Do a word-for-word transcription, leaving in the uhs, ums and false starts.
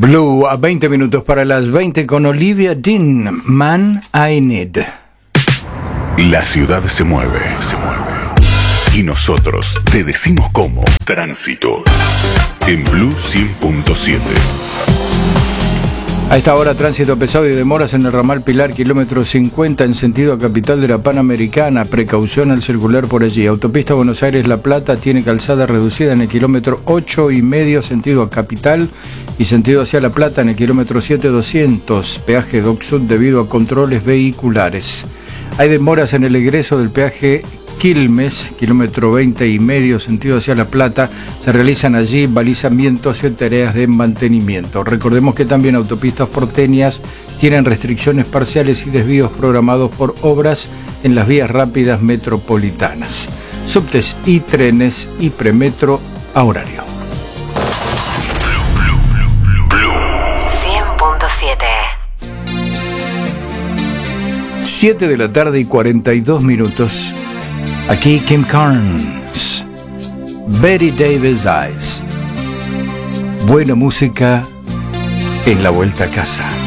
Blue a veinte minutos para las veinte con Olivia Dean, Man I Need. La ciudad se mueve, se mueve. Y nosotros te decimos cómo. Tránsito. En Blue cien punto siete. A esta hora, tránsito pesado y demoras en el ramal Pilar, kilómetro cincuenta en sentido a capital de la Panamericana. Precaución al circular por allí. Autopista Buenos Aires-La Plata tiene calzada reducida en el kilómetro ocho y medio sentido a capital y sentido hacia La Plata en el kilómetro siete doscientos. Peaje Doc Sud debido a controles vehiculares. Hay demoras en el egreso del peaje Quilmes, kilómetro veinte y medio, sentido hacia La Plata. Se realizan allí balizamientos y tareas de mantenimiento. Recordemos que también autopistas porteñas tienen restricciones parciales y desvíos programados por obras en las vías rápidas metropolitanas. Subtes y trenes y premetro a horario. cien punto siete. siete de la tarde y cuarenta y dos minutos. Aquí Kim Carnes, Betty Davis Eyes. Buena música en la vuelta a casa.